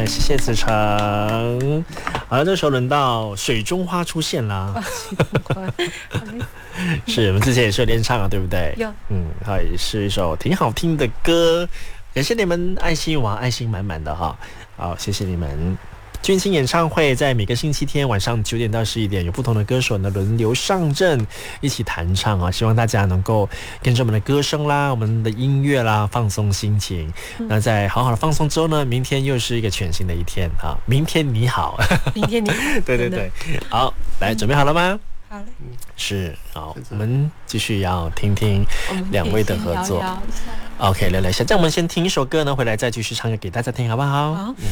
谢谢子成。好了，这时候轮到水中花出现啦。是我们之前也是有练唱啊，对不对？ 有。 好，也是一首挺好听的歌。感谢你们爱心王，爱心满满的哈。好，谢谢你们。军情演唱会在每个星期天晚上9点到11点，有不同的歌手呢轮流上阵，一起弹唱啊！希望大家能够跟着我们的歌声啦，我们的音乐啦，放松心情。那在好好的放松之后呢，明天又是一个全新的一天啊！明天你好， 明天你好， 对对对，好，来准备好了吗？ 好嘞， 是好，我们继续要听听两位的合作。OK， 聊聊一下，这样我们先听一首歌呢，回来再继续唱歌给大家听，好不好？ 好。